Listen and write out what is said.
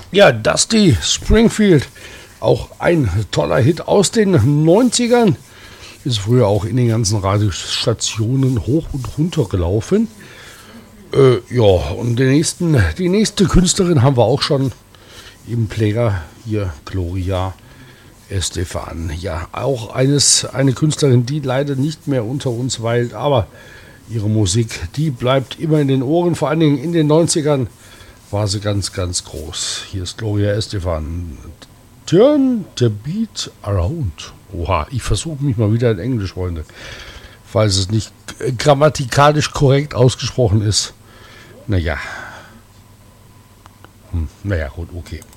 Ja, Dusty Springfield, auch ein toller Hit aus den 90ern. Ist früher auch in den ganzen Radiostationen hoch und runter gelaufen. Ja, und die nächste Künstlerin haben wir auch schon im Player. Hier, Gloria Estefan. Ja, auch eine Künstlerin, die leider nicht mehr unter uns weilt, aber ihre Musik, die bleibt immer in den Ohren. Vor allen Dingen in den 90ern war sie ganz, ganz groß. Hier ist Gloria Estefan. Turn the beat around. Oha, ich versuche mich mal wieder in Englisch, Freunde. Falls es nicht grammatikalisch korrekt ausgesprochen ist. Naja. Naja, gut, okay.